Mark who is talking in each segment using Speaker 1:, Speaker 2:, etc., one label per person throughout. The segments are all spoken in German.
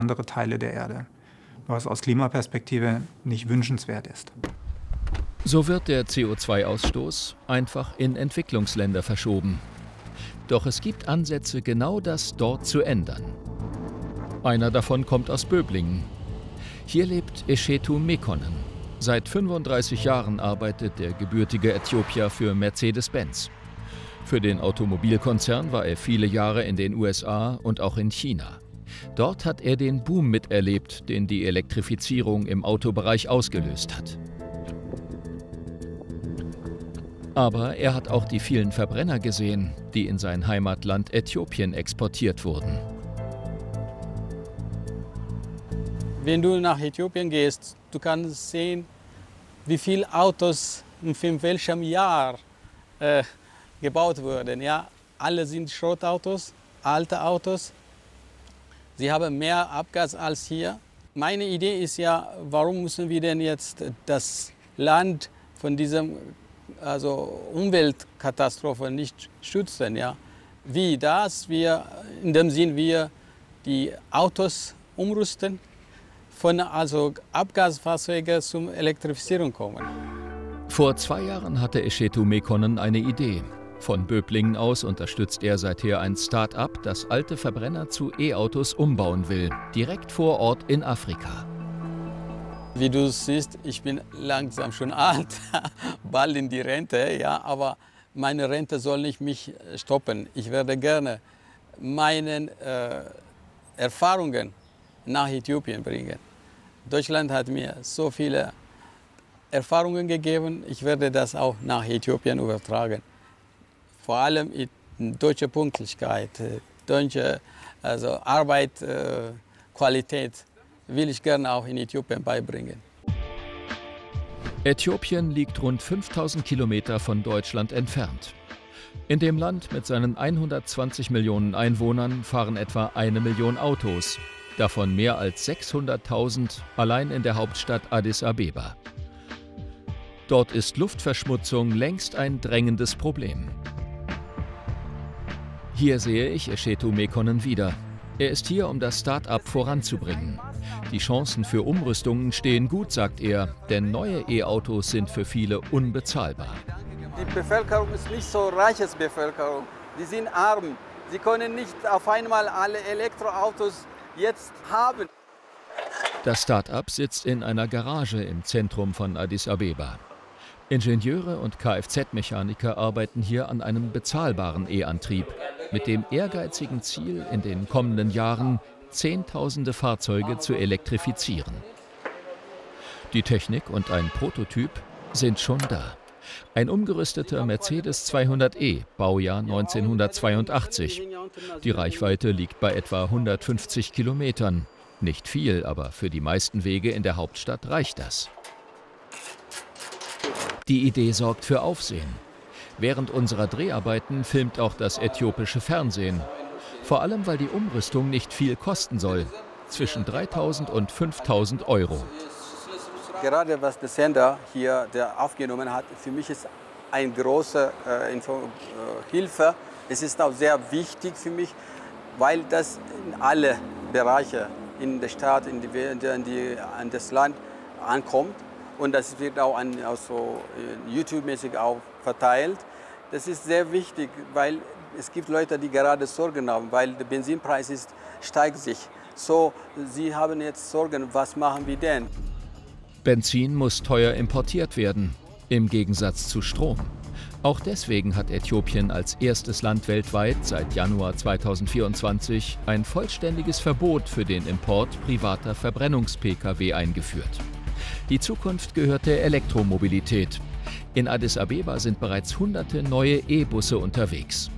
Speaker 1: andere Teile der Erde, was aus Klimaperspektive nicht wünschenswert ist.
Speaker 2: So wird der CO2-Ausstoß einfach in Entwicklungsländer verschoben. Doch es gibt Ansätze, genau das dort zu ändern. Einer davon kommt aus Böblingen. Hier lebt Eshetu Mekonnen. Seit 35 Jahren arbeitet der gebürtige Äthiopier für Mercedes-Benz. Für den Automobilkonzern war er viele Jahre in den USA und auch in China. Dort hat er den Boom miterlebt, den die Elektrifizierung im Autobereich ausgelöst hat. Aber er hat auch die vielen Verbrenner gesehen, die in sein Heimatland Äthiopien exportiert wurden.
Speaker 3: Wenn du nach Äthiopien gehst, du kannst sehen, wie viele Autos in welchem Jahr gebaut wurden. Ja, alle sind Schrottautos, alte Autos. Sie haben mehr Abgas als hier. Meine Idee ist ja, warum müssen wir denn jetzt das Land von diesem Umweltkatastrophe nicht schützen? Ja? Wie das? In dem Sinn, wir die Autos umrüsten, von Abgasfahrzeugen zur Elektrifizierung kommen.
Speaker 2: Vor 2 Jahren hatte Eshetu Mekonnen eine Idee. Von Böblingen aus unterstützt er seither ein Start-up, das alte Verbrenner zu E-Autos umbauen will, direkt vor Ort in Afrika.
Speaker 3: Wie du siehst, ich bin langsam schon alt, bald in die Rente, ja, aber meine Rente soll nicht mich stoppen. Ich werde gerne meine Erfahrungen nach Äthiopien bringen. Deutschland hat mir so viele Erfahrungen gegeben, ich werde das auch nach Äthiopien übertragen. Vor allem in deutsche Pünktlichkeit, deutsche Arbeit, Qualität will ich gerne auch in Äthiopien beibringen.
Speaker 2: Äthiopien liegt rund 5000 Kilometer von Deutschland entfernt. In dem Land mit seinen 120 Millionen Einwohnern fahren etwa 1 Million Autos, davon mehr als 600.000 allein in der Hauptstadt Addis Abeba. Dort ist Luftverschmutzung längst ein drängendes Problem. Hier sehe ich Eshetu Mekonnen wieder. Er ist hier, um das Start-up voranzubringen. Die Chancen für Umrüstungen stehen gut, sagt er, denn neue E-Autos sind für viele unbezahlbar.
Speaker 3: Die Bevölkerung ist nicht so reiche Bevölkerung, die sind arm. Sie können nicht auf einmal alle Elektroautos jetzt haben.
Speaker 2: Das Start-up sitzt in einer Garage im Zentrum von Addis Abeba. Ingenieure und Kfz-Mechaniker arbeiten hier an einem bezahlbaren E-Antrieb mit dem ehrgeizigen Ziel, in den kommenden Jahren Zehntausende Fahrzeuge zu elektrifizieren. Die Technik und ein Prototyp sind schon da. Ein umgerüsteter Mercedes 200e, Baujahr 1982. Die Reichweite liegt bei etwa 150 Kilometern. Nicht viel, aber für die meisten Wege in der Hauptstadt reicht das. Die Idee sorgt für Aufsehen. Während unserer Dreharbeiten filmt auch das äthiopische Fernsehen. Vor allem, weil die Umrüstung nicht viel kosten soll. Zwischen 3.000 und 5.000 Euro.
Speaker 3: Gerade was der Sender hier aufgenommen hat, für mich ist eine große Hilfe. Es ist auch sehr wichtig für mich, weil das in alle Bereiche in der Stadt, an das Land ankommt. Und das wird auch YouTube-mäßig auch verteilt. Das ist sehr wichtig, weil es gibt Leute, die gerade Sorgen haben, weil der Benzinpreis steigt sich. So, sie haben jetzt Sorgen, was machen wir denn?
Speaker 2: Benzin muss teuer importiert werden, im Gegensatz zu Strom. Auch deswegen hat Äthiopien als erstes Land weltweit seit Januar 2024 ein vollständiges Verbot für den Import privater Verbrennungs-Pkw eingeführt. Die Zukunft gehört der Elektromobilität. In Addis Abeba sind bereits hunderte neue E-Busse unterwegs.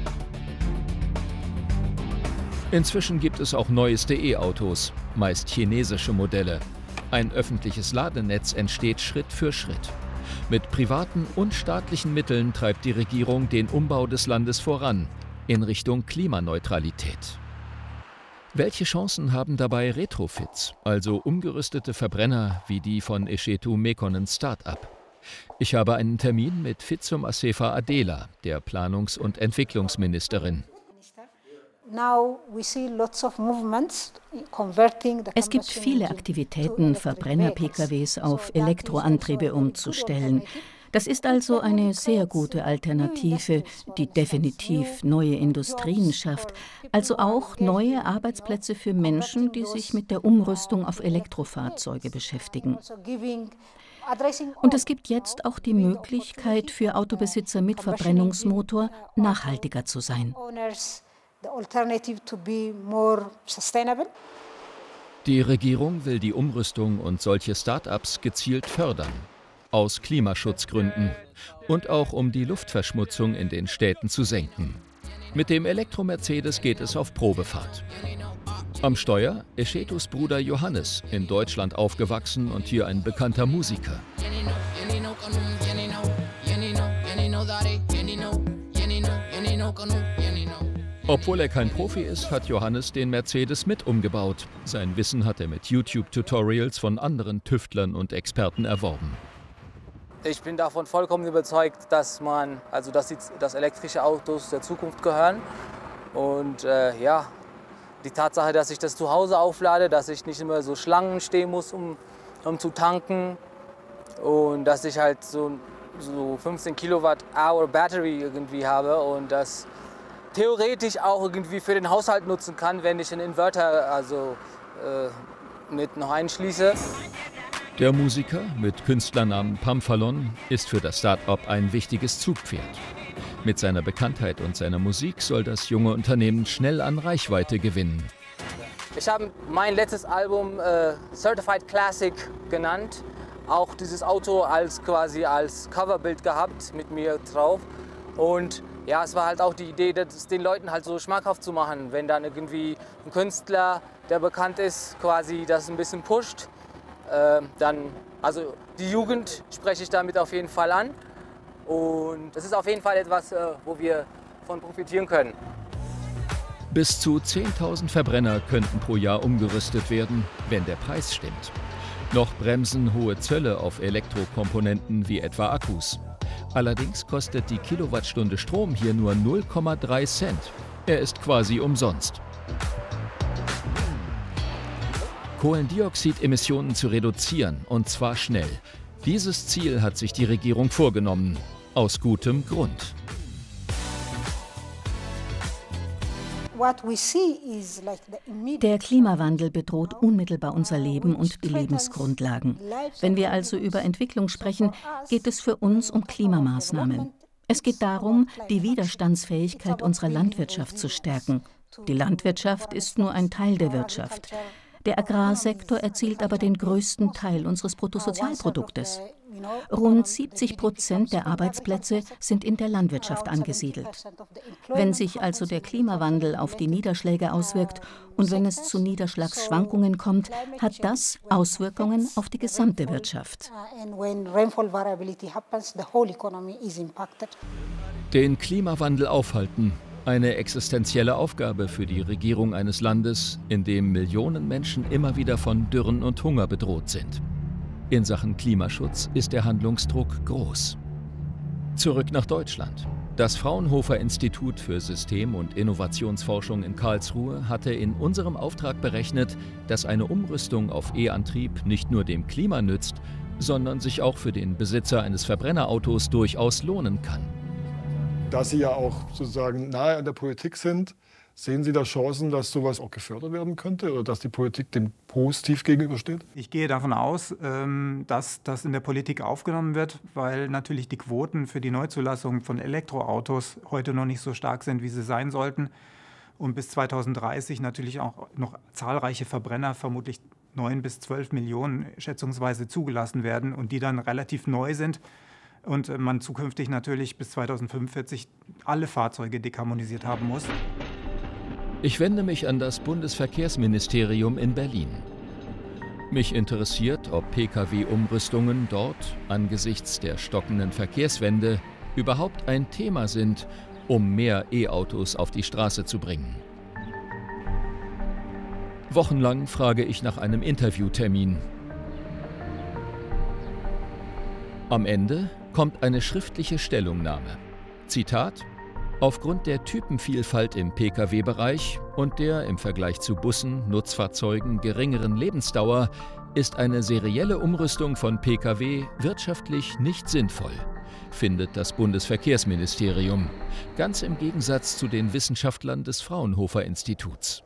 Speaker 2: Inzwischen gibt es auch neueste E-Autos, meist chinesische Modelle. Ein öffentliches Ladenetz entsteht Schritt für Schritt. Mit privaten und staatlichen Mitteln treibt die Regierung den Umbau des Landes voran, in Richtung Klimaneutralität. Welche Chancen haben dabei Retrofits, also umgerüstete Verbrenner wie die von Eshetu Mekonnens Start-up? Ich habe einen Termin mit Fitsum Assefa Adela, der Planungs- und Entwicklungsministerin.
Speaker 4: Es gibt viele Aktivitäten, Verbrenner-PKWs auf Elektroantriebe umzustellen. Das ist also eine sehr gute Alternative, die definitiv neue Industrien schafft, also auch neue Arbeitsplätze für Menschen, die sich mit der Umrüstung auf Elektrofahrzeuge beschäftigen. Und es gibt jetzt auch die Möglichkeit für Autobesitzer mit Verbrennungsmotor, nachhaltiger zu sein.
Speaker 2: Die Regierung will die Umrüstung und solche Start-ups gezielt fördern. Aus Klimaschutzgründen und auch um die Luftverschmutzung in den Städten zu senken. Mit dem Elektro-Mercedes geht es auf Probefahrt. Am Steuer Eshetus Bruder Johannes, in Deutschland aufgewachsen und hier ein bekannter Musiker. Obwohl er kein Profi ist, hat Johannes den Mercedes mit umgebaut. Sein Wissen hat er mit YouTube-Tutorials von anderen Tüftlern und Experten erworben.
Speaker 5: Ich bin davon vollkommen überzeugt, dass elektrische Autos der Zukunft gehören. Und die Tatsache, dass ich das zu Hause auflade, dass ich nicht immer so Schlangen stehen muss, um zu tanken. Und dass ich halt so 15 Kilowatt-Hour Battery irgendwie habe und das theoretisch auch irgendwie für den Haushalt nutzen kann, wenn ich einen Inverter mit noch einschließe.
Speaker 2: Der Musiker mit Künstlernamen Pamphalon ist für das Start-up ein wichtiges Zugpferd. Mit seiner Bekanntheit und seiner Musik soll das junge Unternehmen schnell an Reichweite gewinnen.
Speaker 5: Ich habe mein letztes Album Certified Classic genannt. Auch dieses Auto quasi als Coverbild gehabt mit mir drauf. Und ja, es war halt auch die Idee, das den Leuten halt so schmackhaft zu machen, wenn dann irgendwie ein Künstler, der bekannt ist, quasi das ein bisschen pusht. Also die Jugend spreche ich damit auf jeden Fall an. Und das ist auf jeden Fall etwas, wo wir von profitieren können.
Speaker 2: Bis zu 10.000 Verbrenner könnten pro Jahr umgerüstet werden, wenn der Preis stimmt. Noch bremsen hohe Zölle auf Elektrokomponenten wie etwa Akkus. Allerdings kostet die Kilowattstunde Strom hier nur 0,3 Cent. Er ist quasi umsonst. Kohlendioxidemissionen zu reduzieren, und zwar schnell. Dieses Ziel hat sich die Regierung vorgenommen. Aus gutem Grund.
Speaker 4: Der Klimawandel bedroht unmittelbar unser Leben und die Lebensgrundlagen. Wenn wir also über Entwicklung sprechen, geht es für uns um Klimamaßnahmen. Es geht darum, die Widerstandsfähigkeit unserer Landwirtschaft zu stärken. Die Landwirtschaft ist nur ein Teil der Wirtschaft. Der Agrarsektor erzielt aber den größten Teil unseres Bruttosozialproduktes. Rund 70% der Arbeitsplätze sind in der Landwirtschaft angesiedelt. Wenn sich also der Klimawandel auf die Niederschläge auswirkt und wenn es zu Niederschlagsschwankungen kommt, hat das Auswirkungen auf die gesamte Wirtschaft.
Speaker 2: Den Klimawandel aufhalten. Eine existenzielle Aufgabe für die Regierung eines Landes, in dem Millionen Menschen immer wieder von Dürren und Hunger bedroht sind. In Sachen Klimaschutz ist der Handlungsdruck groß. Zurück nach Deutschland. Das Fraunhofer-Institut für System- und Innovationsforschung in Karlsruhe hatte in unserem Auftrag berechnet, dass eine Umrüstung auf E-Antrieb nicht nur dem Klima nützt, sondern sich auch für den Besitzer eines Verbrennerautos durchaus lohnen kann.
Speaker 6: Da Sie ja auch sozusagen nahe an der Politik sind, sehen Sie da Chancen, dass sowas auch gefördert werden könnte oder dass die Politik dem positiv gegenübersteht?
Speaker 1: Ich gehe davon aus, dass das in der Politik aufgenommen wird, weil natürlich die Quoten für die Neuzulassung von Elektroautos heute noch nicht so stark sind, wie sie sein sollten. Und bis 2030 natürlich auch noch zahlreiche Verbrenner, vermutlich 9 bis 12 Millionen schätzungsweise zugelassen werden und die dann relativ neu sind. Und man zukünftig natürlich bis 2045 alle Fahrzeuge dekarbonisiert haben muss.
Speaker 2: Ich wende mich an das Bundesverkehrsministerium in Berlin. Mich interessiert, ob Pkw-Umrüstungen dort angesichts der stockenden Verkehrswende überhaupt ein Thema sind, um mehr E-Autos auf die Straße zu bringen. Wochenlang frage ich nach einem Interviewtermin. Am Ende kommt eine schriftliche Stellungnahme. Zitat: Aufgrund der Typenvielfalt im Pkw-Bereich und der im Vergleich zu Bussen, Nutzfahrzeugen geringeren Lebensdauer ist eine serielle Umrüstung von Pkw wirtschaftlich nicht sinnvoll, findet das Bundesverkehrsministerium, ganz im Gegensatz zu den Wissenschaftlern des Fraunhofer-Instituts.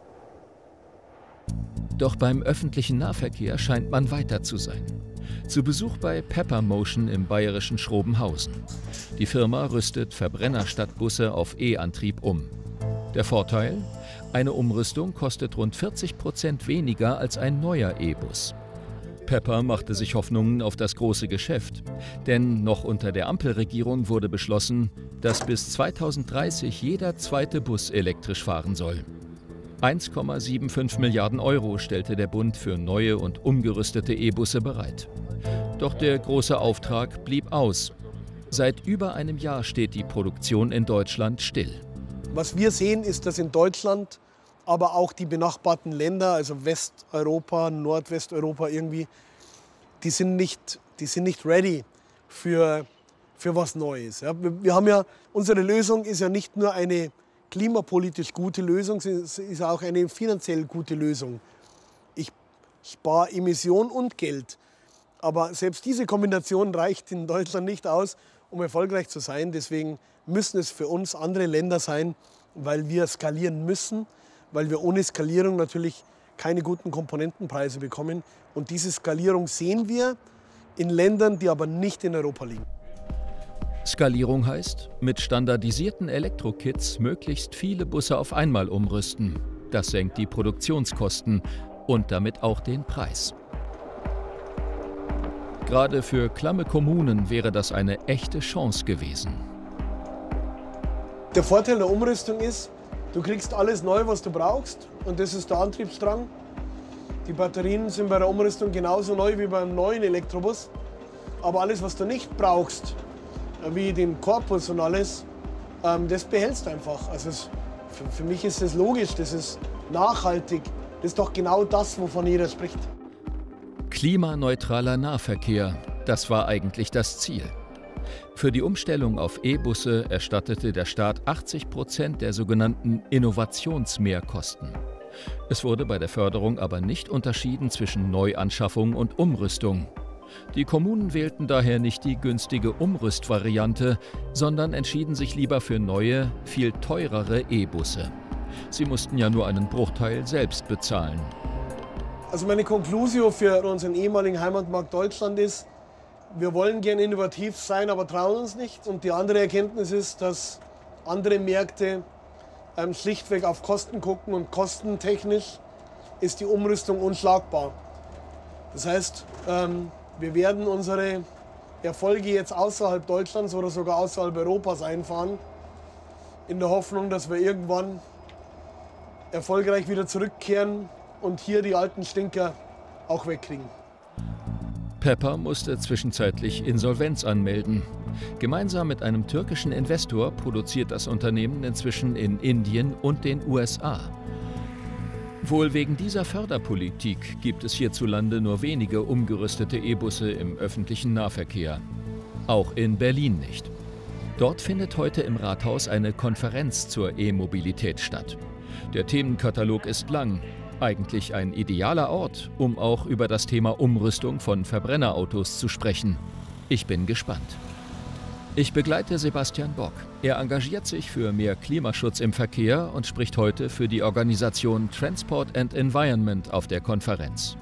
Speaker 2: Doch beim öffentlichen Nahverkehr scheint man weiter zu sein. Zu Besuch bei Pepper Motion im bayerischen Schrobenhausen. Die Firma rüstet Verbrennerstadtbusse auf E-Antrieb um. Der Vorteil? Eine Umrüstung kostet rund 40% weniger als ein neuer E-Bus. Pepper machte sich Hoffnungen auf das große Geschäft. Denn noch unter der Ampelregierung wurde beschlossen, dass bis 2030 jeder zweite Bus elektrisch fahren soll. 1,75 Milliarden Euro stellte der Bund für neue und umgerüstete E-Busse bereit. Doch der große Auftrag blieb aus. Seit über einem Jahr steht die Produktion in Deutschland still.
Speaker 7: Was wir sehen, ist, dass in Deutschland, aber auch die benachbarten Länder, also Westeuropa, Nordwesteuropa irgendwie, die sind nicht ready für was Neues. Ja, wir haben ja, unsere Lösung ist ja nicht nur eine klimapolitisch gute Lösung, es ist auch eine finanziell gute Lösung. Ich spare Emissionen und Geld. Aber selbst diese Kombination reicht in Deutschland nicht aus, um erfolgreich zu sein. Deswegen müssen es für uns andere Länder sein, weil wir skalieren müssen, weil wir ohne Skalierung natürlich keine guten Komponentenpreise bekommen. Und diese Skalierung sehen wir in Ländern, die aber nicht in Europa liegen.
Speaker 2: Skalierung heißt, mit standardisierten Elektrokits möglichst viele Busse auf einmal umrüsten. Das senkt die Produktionskosten und damit auch den Preis. Gerade für klamme Kommunen wäre das eine echte Chance gewesen.
Speaker 7: Der Vorteil der Umrüstung ist, du kriegst alles neu, was du brauchst, und das ist der Antriebsstrang. Die Batterien sind bei der Umrüstung genauso neu wie beim neuen Elektrobus. Aber alles, was du nicht brauchst, wie den Korpus und alles, das behältst du einfach. Also für mich ist das logisch, das ist nachhaltig. Das ist doch genau das, wovon jeder spricht.
Speaker 2: Klimaneutraler Nahverkehr, das war eigentlich das Ziel. Für die Umstellung auf E-Busse erstattete der Staat 80% der sogenannten Innovationsmehrkosten. Es wurde bei der Förderung aber nicht unterschieden zwischen Neuanschaffung und Umrüstung. Die Kommunen wählten daher nicht die günstige Umrüstvariante, sondern entschieden sich lieber für neue, viel teurere E-Busse. Sie mussten ja nur einen Bruchteil selbst bezahlen.
Speaker 7: Also meine Konklusio für unseren ehemaligen Heimatmarkt Deutschland ist, wir wollen gerne innovativ sein, aber trauen uns nicht. Und die andere Erkenntnis ist, dass andere Märkte schlichtweg auf Kosten gucken, und kostentechnisch ist die Umrüstung unschlagbar. Das heißt, wir werden unsere Erfolge jetzt außerhalb Deutschlands oder sogar außerhalb Europas einfahren, in der Hoffnung, dass wir irgendwann erfolgreich wieder zurückkehren und hier die alten Stinker auch wegkriegen.
Speaker 2: Pepper musste zwischenzeitlich Insolvenz anmelden. Gemeinsam mit einem türkischen Investor produziert das Unternehmen inzwischen in Indien und den USA. Wohl wegen dieser Förderpolitik gibt es hierzulande nur wenige umgerüstete E-Busse im öffentlichen Nahverkehr. Auch in Berlin nicht. Dort findet heute im Rathaus eine Konferenz zur E-Mobilität statt. Der Themenkatalog ist lang. Eigentlich ein idealer Ort, um auch über das Thema Umrüstung von Verbrennerautos zu sprechen. Ich bin gespannt. Ich begleite Sebastian Bock. Er engagiert sich für mehr Klimaschutz im Verkehr und spricht heute für die Organisation Transport and Environment auf der Konferenz.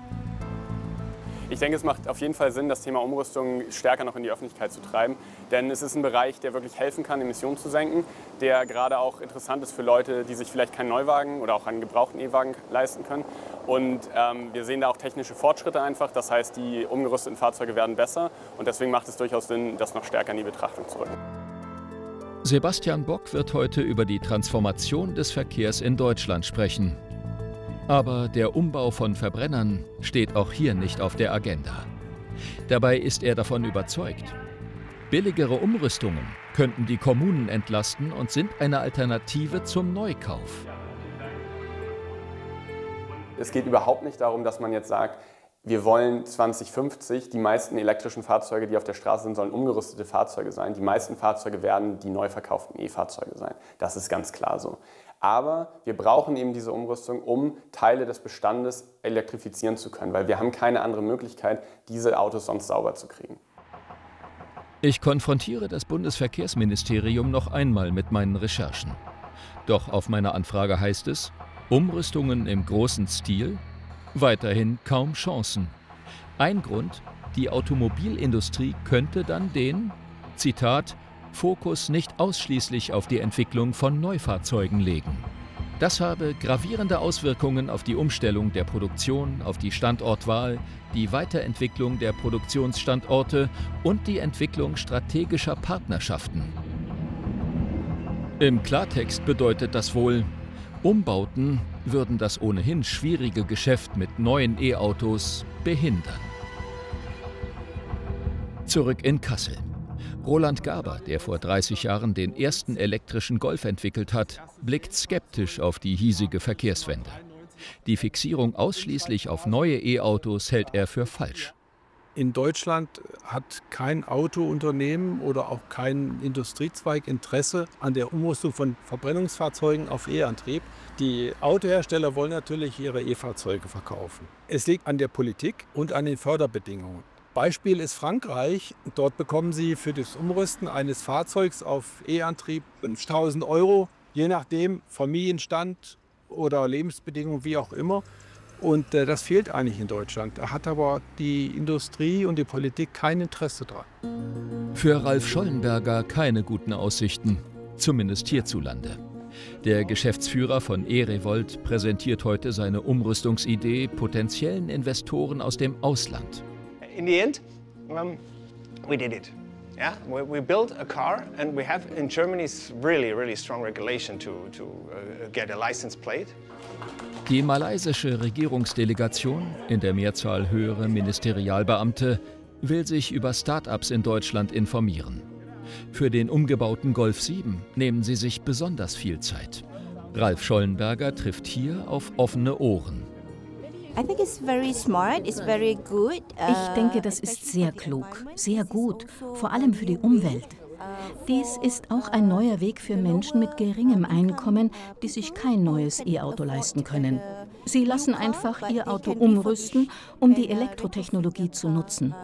Speaker 8: Ich denke, es macht auf jeden Fall Sinn, das Thema Umrüstung stärker noch in die Öffentlichkeit zu treiben. Denn es ist ein Bereich, der wirklich helfen kann, Emissionen zu senken, der gerade auch interessant ist für Leute, die sich vielleicht keinen Neuwagen oder auch einen gebrauchten E-Wagen leisten können. Und wir sehen da auch technische Fortschritte einfach. Das heißt, die umgerüsteten Fahrzeuge werden besser. Und deswegen macht es durchaus Sinn, das noch stärker in die Betrachtung zu rücken.
Speaker 2: Sebastian Bock wird heute über die Transformation des Verkehrs in Deutschland sprechen. Aber der Umbau von Verbrennern steht auch hier nicht auf der Agenda. Dabei ist er davon überzeugt, billigere Umrüstungen könnten die Kommunen entlasten und sind eine Alternative zum Neukauf.
Speaker 8: Es geht überhaupt nicht darum, dass man jetzt sagt, Wir wollen 2050, die meisten elektrischen Fahrzeuge, die auf der Straße sind, sollen umgerüstete Fahrzeuge sein. Die meisten Fahrzeuge werden die neu verkauften E-Fahrzeuge sein. Das ist ganz klar so. Aber wir brauchen eben diese Umrüstung, um Teile des Bestandes elektrifizieren zu können, weil wir haben keine andere Möglichkeit, diese Autos sonst sauber zu kriegen.
Speaker 2: Ich konfrontiere das Bundesverkehrsministerium noch einmal mit meinen Recherchen. Doch auf meiner Anfrage heißt es, Umrüstungen im großen Stil? Weiterhin kaum Chancen. Ein Grund, die Automobilindustrie könnte dann den, Zitat, Fokus nicht ausschließlich auf die Entwicklung von Neufahrzeugen legen. Das habe gravierende Auswirkungen auf die Umstellung der Produktion, auf die Standortwahl, die Weiterentwicklung der Produktionsstandorte und die Entwicklung strategischer Partnerschaften. Im Klartext bedeutet das wohl, Umbauten würden das ohnehin schwierige Geschäft mit neuen E-Autos behindern. Zurück in Kassel. Roland Gaber, der vor 30 Jahren den ersten elektrischen Golf entwickelt hat, blickt skeptisch auf die hiesige Verkehrswende. Die Fixierung ausschließlich auf neue E-Autos hält er für falsch.
Speaker 9: In Deutschland hat kein Autounternehmen oder auch kein Industriezweig Interesse an der Umrüstung von Verbrennungsfahrzeugen auf E-Antrieb. Die Autohersteller wollen natürlich ihre E-Fahrzeuge verkaufen. Es liegt an der Politik und an den Förderbedingungen. Beispiel ist Frankreich. Dort bekommen Sie für das Umrüsten eines Fahrzeugs auf E-Antrieb 5.000 €, je nachdem Familienstand oder Lebensbedingungen, wie auch immer. Und das fehlt eigentlich in Deutschland. Da hat aber die Industrie und die Politik kein Interesse dran.
Speaker 2: Für Ralf Schollenberger keine guten Aussichten, zumindest hierzulande. Der Geschäftsführer von E-Revolt präsentiert heute seine Umrüstungsidee potenziellen Investoren aus dem Ausland.
Speaker 10: In the end, we did it. Yeah, we built a car, and we have in Germany's really strong regulation to get a license plate.
Speaker 2: Die malaysische Regierungsdelegation, in der Mehrzahl höhere Ministerialbeamte, will sich über Start-ups in Deutschland informieren. Für den umgebauten Golf 7 nehmen sie sich besonders viel Zeit. Ralf Schollenberger trifft hier auf offene Ohren.
Speaker 4: Ich denke, das ist sehr klug, sehr gut, vor allem für die Umwelt. Dies ist auch ein neuer Weg für Menschen mit geringem Einkommen, die sich kein neues E-Auto leisten können. Sie lassen einfach ihr Auto umrüsten, um die Elektrotechnologie zu nutzen.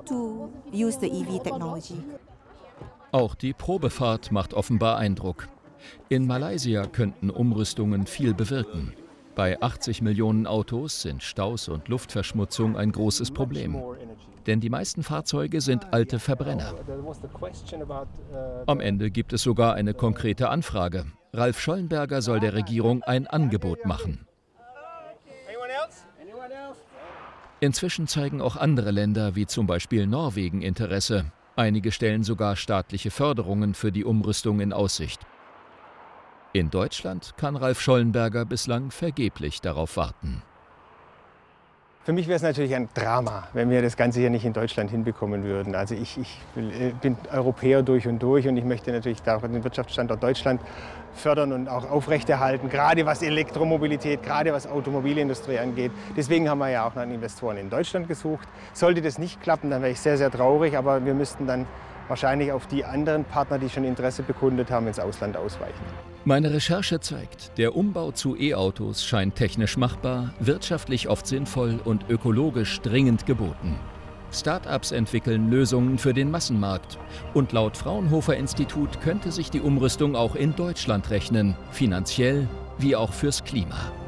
Speaker 2: Auch die Probefahrt macht offenbar Eindruck. In Malaysia könnten Umrüstungen viel bewirken. Bei 80 Millionen Autos sind Staus und Luftverschmutzung ein großes Problem. Denn die meisten Fahrzeuge sind alte Verbrenner. Am Ende gibt es sogar eine konkrete Anfrage. Ralf Schollenberger soll der Regierung ein Angebot machen. Inzwischen zeigen auch andere Länder, wie zum Beispiel Norwegen, Interesse. Einige stellen sogar staatliche Förderungen für die Umrüstung in Aussicht. In Deutschland kann Ralf Schollenberger bislang vergeblich darauf warten.
Speaker 10: Für mich wäre es natürlich ein Drama, wenn wir das Ganze hier nicht in Deutschland hinbekommen würden. Also ich bin Europäer durch und ich möchte natürlich auch den Wirtschaftsstandort Deutschland fördern und auch aufrechterhalten, gerade was Elektromobilität, gerade was Automobilindustrie angeht. Deswegen haben wir ja auch nach Investoren in Deutschland gesucht. Sollte das nicht klappen, dann wäre ich sehr traurig, aber wir müssten dann wahrscheinlich auf die anderen Partner, die schon Interesse bekundet haben, ins Ausland ausweichen.
Speaker 2: Meine Recherche zeigt, der Umbau zu E-Autos scheint technisch machbar, wirtschaftlich oft sinnvoll und ökologisch dringend geboten. Start-ups entwickeln Lösungen für den Massenmarkt. Und laut Fraunhofer-Institut könnte sich die Umrüstung auch in Deutschland rechnen, finanziell wie auch fürs Klima.